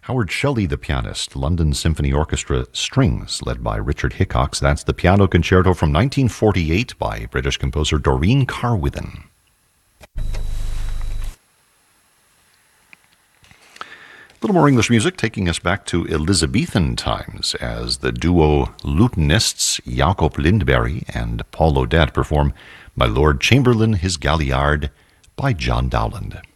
Howard Shelley, the pianist, London Symphony Orchestra Strings, led by Richard Hickox. That's the piano concerto from 1948 by British composer Doreen Carwithen. A little more English music, taking us back to Elizabethan times as the duo lutenists Jacob Lindberg and Paul Odette perform My Lord Chamberlain, His Galliard by John Dowland.